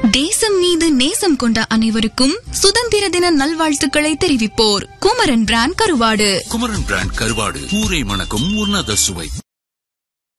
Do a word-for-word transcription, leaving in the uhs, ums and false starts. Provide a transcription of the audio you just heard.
தேசம் மீது நேசம் கொண்ட அனைவருக்கும் சுதந்திர தின நல்வாழ்த்துக்களை தெரிவிப்போர் குமரன் பிராண்ட் கருவாடு. குமரன் பிராண்ட் கருவாடு ஊரை மணக்கும் உன்னத சுவை.